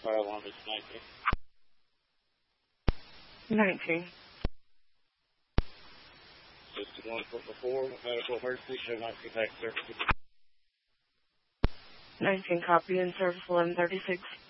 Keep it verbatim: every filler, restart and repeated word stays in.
fire alarm is nineteen. nineteen. System one foot before, medical emergency, show not contact services. nineteen, copy in service eleven thirty-six.